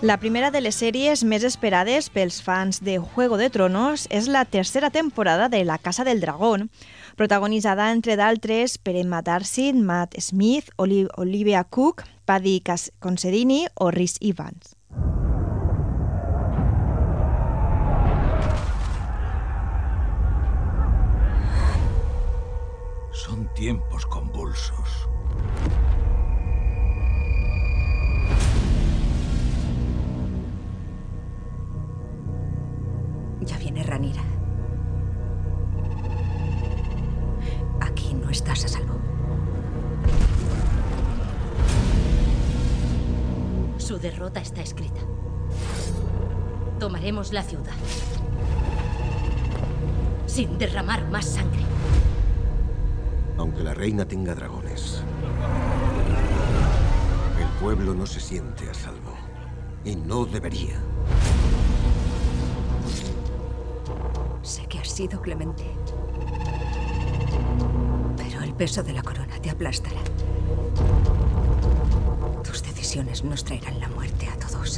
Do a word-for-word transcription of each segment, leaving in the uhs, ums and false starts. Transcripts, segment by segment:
La primera de les sèries més esperades pels fans de Juego de Tronos és la tercera temporada de La Casa del Dragón, protagonitzada, entre d'altres, per Emma Darcy, Matt Smith, Oli- Olivia Cook, Paddy Cas- Considine o Rhys Ifans. Son tiempos convulsos. Ya viene Rhaenyra. Aquí no estás a salvo. Su derrota está escrita. Tomaremos la ciudad. Sin derramar más sangre. Aunque la reina tenga dragones, el pueblo no se siente a salvo. Y no debería. Sé que has sido clemente. Pero el peso de la corona te aplastará. Tus decisiones nos traerán la muerte a todos.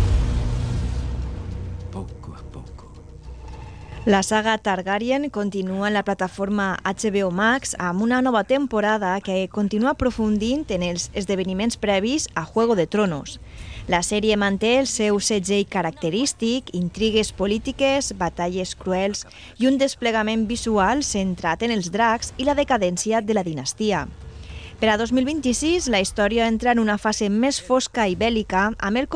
Poco a poco. La saga Targaryen continua en la plataforma H B O Max amb una nova temporada que continua aprofundint en els esdeveniments previs a Juego de Tronos. La sèrie manté el seu segell característic, intrigues polítiques, batalles cruels i un desplegament visual centrat en els dracs i la decadència de la dinastia. Per a dos mil vint-i-sis, la història entra en una fase més fosca i bèl·lica amb el